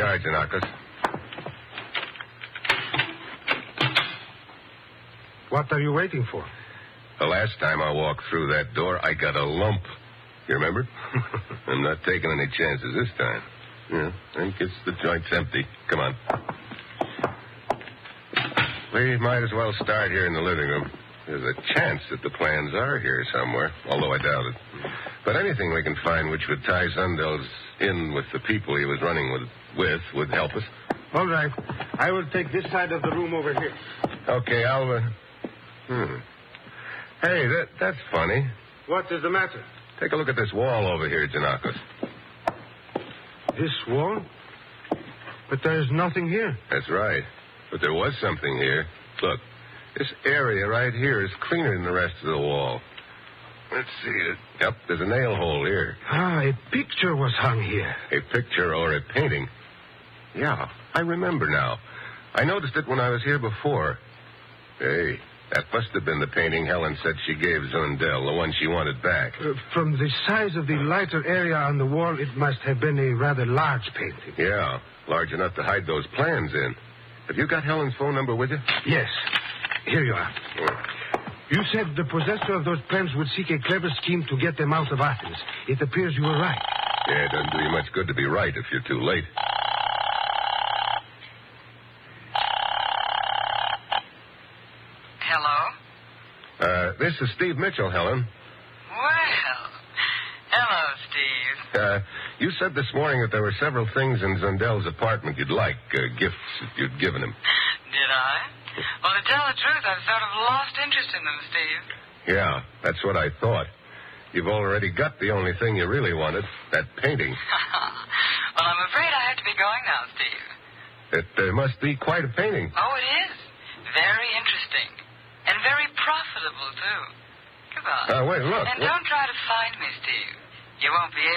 are, Janakis. What are you waiting for? The last time I walked through that door, I got a lump. You remember? I'm not taking any chances this time. Yeah, I guess the joint's empty. Come on. We might as well start here in the living room. There's a chance that the plans are here somewhere, although I doubt it. But anything we can find which would tie Zundel's in with the people he was running with would help us. All right. I will take this side of the room over here. Okay, I'll... Hey, that's funny. What is the matter? Take a look at this wall over here, Janakis. This wall? But there is nothing here. That's right. But there was something here. Look, this area right here is cleaner than the rest of the wall. Let's see. Yep, there's a nail hole here. A picture was hung here. A picture or a painting? Yeah, I remember now. I noticed it when I was here before. Hey, that must have been the painting Helen said she gave Zundel, the one she wanted back. From the size of the lighter area on the wall, it must have been a rather large painting. Yeah, large enough to hide those plans in. Have you got Helen's phone number with you? Yes. Here you are. You said the possessor of those plans would seek a clever scheme to get them out of Athens. It appears you were right. Yeah, it doesn't do you much good to be right if you're too late. Hello? This is Steve Mitchell, Helen. Well, hello, Steve. You said this morning that there were several things in Zundel's apartment you'd like, gifts that you'd given him. Did I? Well, to tell the truth, I've sort of lost interest in them, Steve. Yeah, that's what I thought. You've already got the only thing you really wanted, that painting. Well, I'm afraid I have to be going now, Steve. It must be quite a painting. Oh, it is. Very interesting. And very profitable, too. Goodbye. Wait, look. And don't try to find me, Steve. You won't be able